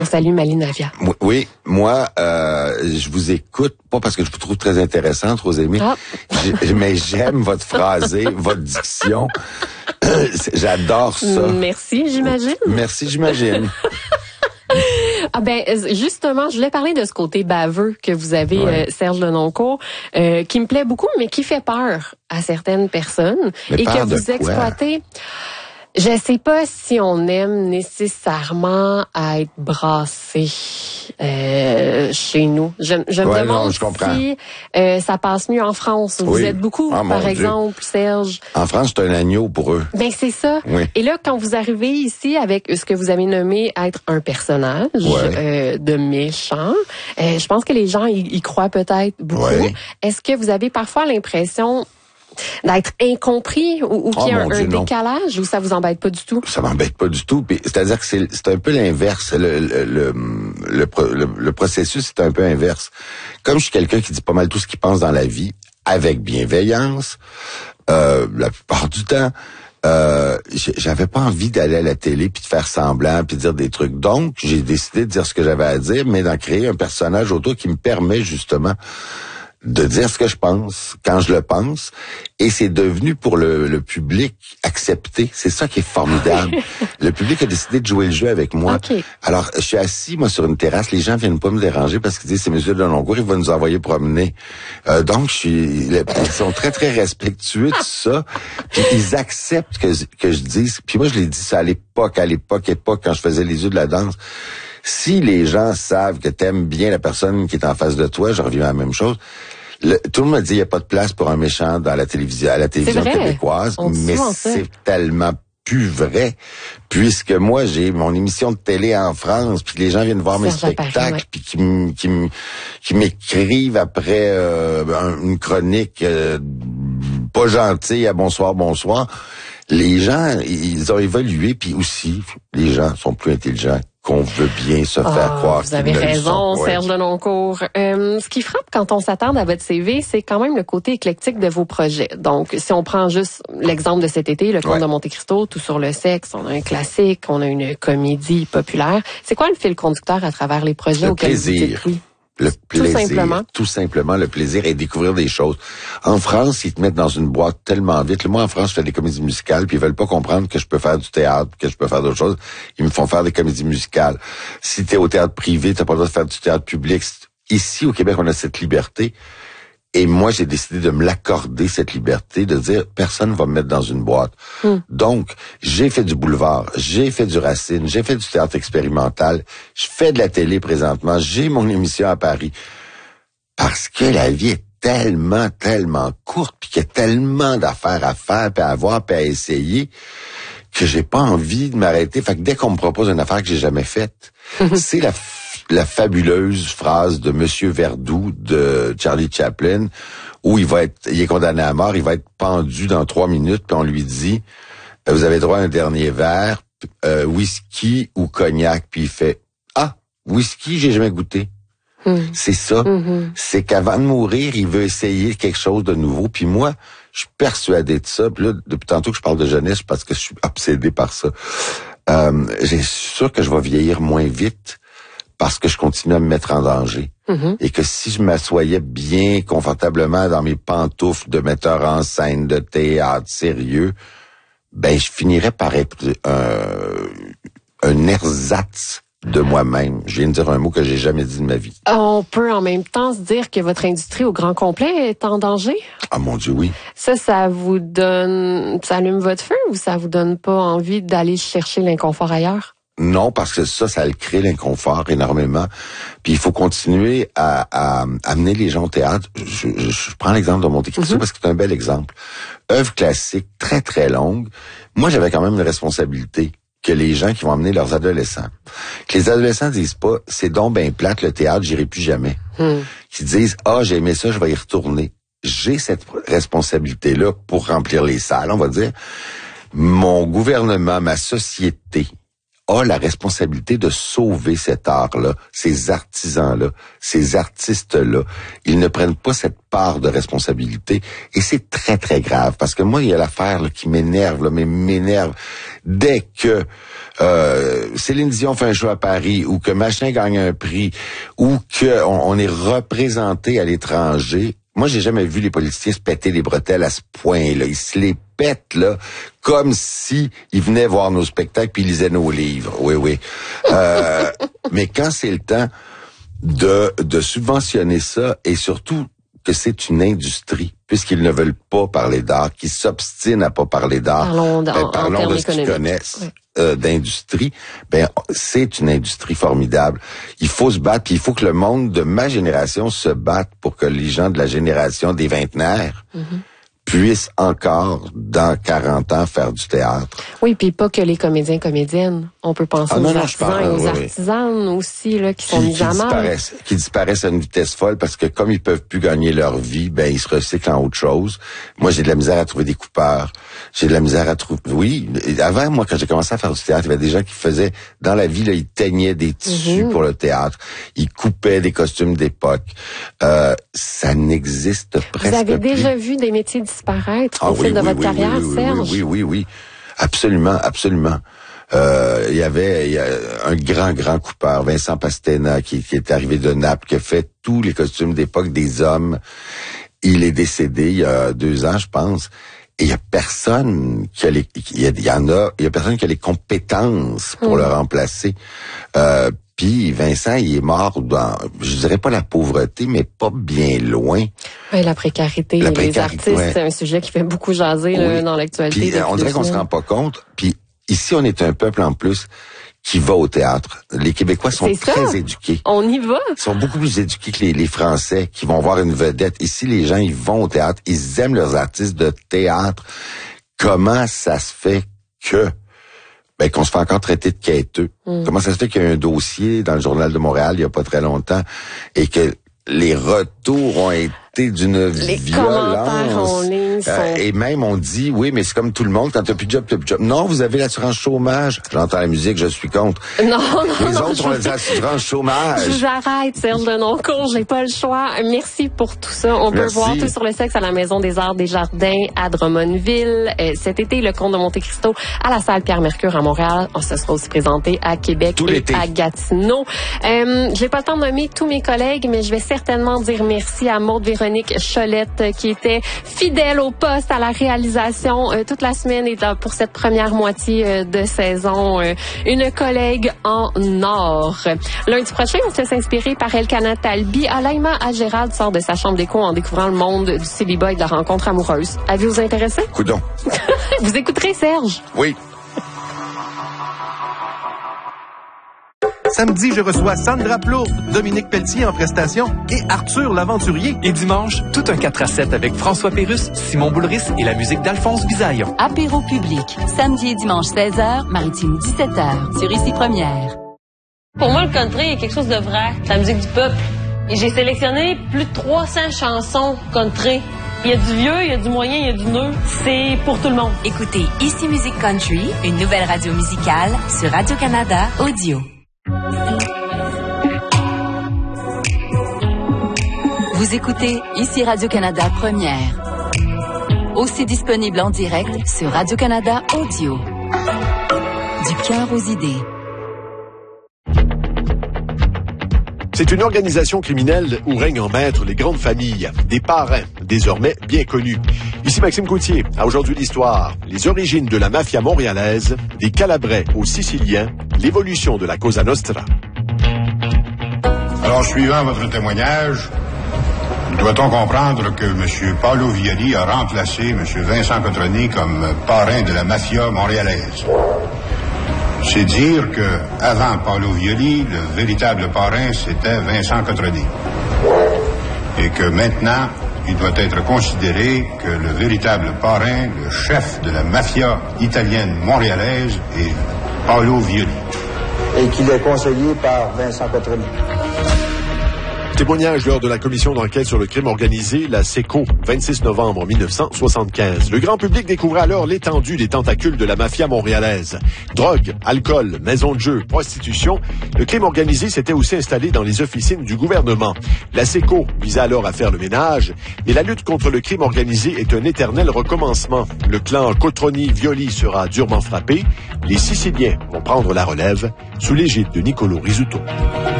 Salut Maline Navia. Oui, moi, je vous écoute, pas parce que je vous trouve très intéressante, Rosémie, mais j'aime votre phrasé, votre diction. J'adore ça. Merci, j'imagine. Merci, j'imagine. Justement, je voulais parler de ce côté baveux que vous avez, Serge Lenoncourt, qui me plaît beaucoup, mais qui fait peur à certaines personnes Mais et que vous exploitez. Je sais pas si on aime nécessairement à être brassé chez nous. Je me demande si ça passe mieux en France. Vous êtes beaucoup, par exemple, Serge. En France, c'est un agneau pour eux. Ben c'est ça. Oui. Et là, quand vous arrivez ici avec ce que vous avez nommé être un personnage de méchant, je pense que les gens y croient peut-être beaucoup. Ouais. Est-ce que vous avez parfois l'impression d'être incompris ou qu'il y a un décalage ou ça vous embête pas du tout? Ça m'embête pas du tout. C'est-à-dire que c'est un peu l'inverse. Le processus est un peu inverse. Comme je suis quelqu'un qui dit pas mal tout ce qu'il pense dans la vie, avec bienveillance, la plupart du temps, j'avais pas envie d'aller à la télé puis de faire semblant puis de dire des trucs. Donc, j'ai décidé de dire ce que j'avais à dire, mais d'en créer un personnage autour qui me permet justement de dire ce que je pense, quand je le pense, et c'est devenu pour le public accepté. C'est ça qui est formidable. Le public a décidé de jouer le jeu avec moi. Okay. Alors, je suis assis, moi, sur une terrasse, les gens viennent pas me déranger parce qu'ils disent, c'est M. Lenoncourt, il va nous envoyer promener. Donc, ils sont très, très respectueux de ça, puis ils acceptent que je dise, puis moi, je l'ai dit ça à l'époque, quand je faisais les yeux de la danse. Si les gens savent que t'aimes bien la personne qui est en face de toi, je reviens à la même chose. Tout le monde me dit il n'y a pas de place pour un méchant dans la télévision, québécoise, mais c'est tellement plus vrai, puisque moi j'ai mon émission de télé en France, puis les gens viennent voir mes spectacles, puis qui m'écrivent après une chronique pas gentille à bonsoir. Les gens, ils ont évolué, puis aussi les gens sont plus intelligents qu'on veut bien se faire croire. Vous avez raison, Serge Lenoncourt. Ce qui frappe quand on s'attarde à votre CV, c'est quand même le côté éclectique de vos projets. Donc, si on prend juste l'exemple de cet été, Le Comte de Monte-Cristo, Tout sur le sexe, on a un classique, on a une comédie populaire. C'est quoi le fil conducteur à travers les projets auxquels vous dites oui? Le plaisir, tout simplement le plaisir et découvrir des choses. En France, ils te mettent dans une boîte tellement vite. Moi, en France, je fais des comédies musicales, puis ils veulent pas comprendre que je peux faire du théâtre, que je peux faire d'autres choses. Ils me font faire des comédies musicales. Si t'es au théâtre privé, t'as pas le droit de faire du théâtre public. Ici, au Québec, on a cette liberté. Et moi, j'ai décidé de me l'accorder, cette liberté, de dire, personne va me mettre dans une boîte. Donc, j'ai fait du boulevard, j'ai fait du Racine, j'ai fait du théâtre expérimental, je fais de la télé présentement, j'ai mon émission à Paris. Parce que la vie est tellement, tellement courte, puis qu'il y a tellement d'affaires à faire, puis à voir, puis à essayer, que j'ai pas envie de m'arrêter. Fait que dès qu'on me propose une affaire que j'ai jamais faite, c'est la fabuleuse phrase de Monsieur Verdoux de Charlie Chaplin, où il est condamné à mort, il va être pendu dans 3 minutes, puis on lui dit, vous avez droit à un dernier verre, whisky ou cognac, puis il fait, whisky, j'ai jamais goûté. C'est ça. C'est qu'avant de mourir, il veut essayer quelque chose de nouveau, puis moi, je suis persuadé de ça, puis là, depuis tantôt que je parle de jeunesse, parce que je suis obsédé par ça. J'ai sûr que je vais vieillir moins vite, parce que je continue à me mettre en danger. Et que si je m'assoyais bien confortablement dans mes pantoufles de metteur en scène, de théâtre sérieux, je finirais par être un ersatz de moi-même. Je viens de dire un mot que j'ai jamais dit de ma vie. On peut en même temps se dire que votre industrie au grand complet est en danger? Ah mon Dieu, oui. Ça vous donne, ça allume votre feu ou ça vous donne pas envie d'aller chercher l'inconfort ailleurs? Non, parce que ça le crée l'inconfort énormément. Puis il faut continuer à amener les gens au théâtre. Je prends l'exemple de Monte-Cristo parce que c'est un bel exemple. Œuvre classique, très très longue. Moi, j'avais quand même une responsabilité que les gens qui vont amener leurs adolescents. Que les adolescents disent pas, c'est donc ben plate le théâtre, j'irai plus jamais. Qu'ils disent, j'ai aimé ça, je vais y retourner. J'ai cette responsabilité-là pour remplir les salles, on va dire. Mon gouvernement, ma société a la responsabilité de sauver cet art-là, ces artisans-là, ces artistes-là. Ils ne prennent pas cette part de responsabilité et c'est très, très grave parce que moi, il y a l'affaire là, qui m'énerve, là, mais m'énerve dès que Céline Dion fait un show à Paris ou que machin gagne un prix ou que on est représenté à l'étranger. Moi, j'ai jamais vu les politiciens se péter les bretelles à ce point-là. Ils se les pètent, là, comme si ils venaient voir nos spectacles puis ils lisaient nos livres. Oui. Mais quand c'est le temps de subventionner ça, et surtout que c'est une industrie, puisqu'ils ne veulent pas parler d'art, qu'ils s'obstinent à pas parler d'art, parlons de ce qu'ils connaissent. Oui. D'industrie, c'est une industrie formidable. Il faut se battre, puis il faut que le monde de ma génération se batte pour que les gens de la génération des vingtenaires puissent encore, dans 40 ans, faire du théâtre. Oui, puis pas que les comédiens, comédiennes. On peut penser aux artisans et aux artisanes aussi, là, qui sont mis à mal. Qui disparaissent à une vitesse folle parce que comme ils peuvent plus gagner leur vie, ils se recyclent en autre chose. Moi, j'ai de la misère à trouver des coupeurs. J'ai de la misère à trouver... Oui, avant, moi, quand j'ai commencé à faire du théâtre, il y avait des gens qui faisaient... Dans la vie, là, ils teignaient des tissus pour le théâtre. Ils coupaient des costumes d'époque. Ça n'existe presque plus. Vous avez déjà vu des métiers disparaître au fil de votre carrière, Serge? Oui. Absolument. Il y a un grand coupeur, Vincent Pastena, qui est arrivé de Naples, qui a fait tous les costumes d'époque des hommes. Il est décédé il y a 2 ans, je pense. Et il y a personne qui a personne qui a les compétences pour le remplacer. Puis Vincent, il est mort dans, je dirais pas la pauvreté, mais pas bien loin. Oui, la précarité. Les artistes, c'est un sujet qui fait beaucoup jaser là, dans l'actualité. Puis on dirait qu'on se rend pas compte. Puis ici, on est un peuple en plus qui va au théâtre. Les Québécois sont très éduqués. On y va. Ils sont beaucoup plus éduqués que les Français qui vont voir une vedette. Ici, les gens, ils vont au théâtre. Ils aiment leurs artistes de théâtre. Comment ça se fait que qu'on se fait encore traiter de quêteux? Comment ça se fait qu'il y a un dossier dans le Journal de Montréal il y a pas très longtemps et que les retours ont été d'une violence. Et même on dit, oui, mais c'est comme tout le monde, quand t'as plus de job, t'as plus de job. Non, vous avez l'assurance chômage. J'entends la musique, je suis contre. Non, les autres ont l'assurance chômage. Je vous arrête, Serge Denoncourt, j'ai pas le choix. Merci pour tout ça. On peut voir tout sur le sexe à la Maison des Arts des Jardins à Drummondville. Cet été, le Comte de Monte-Cristo à la salle Pierre-Mercure à Montréal. On se sera aussi présenté à Québec et à Gatineau. J'ai pas le temps de nommer tous mes collègues, mais je vais certainement dire merci à Maude Véronique Cholette qui était fidèle au poste à la réalisation toute la semaine et pour cette première moitié de saison. Une collègue en or. Lundi prochain, on se laisse inspirer par Elkana Talbi. Alaima Agérald sort de sa chambre d'écho en découvrant le monde du célibat et de la rencontre amoureuse. Avez-vous intéressé? Coudon. Vous écouterez, Serge? Oui. Samedi, je reçois Sandra Plourde, Dominique Pelletier en prestation et Arthur l'Aventurier. Et dimanche, tout un 4-7 avec François Pérusse, Simon Boulris et la musique d'Alphonse Bisaillon. Apéro public, samedi et dimanche 16h, Maritime 17h, sur Ici Première. Pour moi, le country est quelque chose de vrai, c'est la musique du peuple. Et j'ai sélectionné plus de 300 chansons country. Il y a du vieux, il y a du moyen, il y a du neuf. C'est pour tout le monde. Écoutez Ici Musique Country, une nouvelle radio musicale sur Radio-Canada Audio. Vous écoutez Ici Radio-Canada Première. Aussi disponible en direct sur Radio-Canada Audio. Du cœur aux idées. C'est une organisation criminelle où règnent en maître les grandes familles, des parrains, désormais bien connus. Ici Maxime Coutier, à Aujourd'hui l'Histoire, les origines de la mafia montréalaise, des Calabrais aux Siciliens, l'évolution de la Cosa Nostra. Alors, suivant votre témoignage, doit-on comprendre que M. Paolo Violi a remplacé M. Vincent Cotroni comme parrain de la mafia montréalaise? C'est dire que, avant Paolo Violi, le véritable parrain, c'était Vincent Cotroni. Et que maintenant, il doit être considéré que le véritable parrain, le chef de la mafia italienne montréalaise, est Paolo Violi. Et qu'il est conseillé par Vincent Cotroni. Témoignage lors de la commission d'enquête sur le crime organisé, la SECO, 26 novembre 1975. Le grand public découvrait alors l'étendue des tentacules de la mafia montréalaise. Drogue, alcool, maison de jeu, prostitution. Le crime organisé s'était aussi installé dans les officines du gouvernement. La SECO visait alors à faire le ménage, et la lutte contre le crime organisé est un éternel recommencement. Le clan Cotroni-Violi sera durement frappé. Les Siciliens vont prendre la relève sous l'égide de Niccolò Risuto.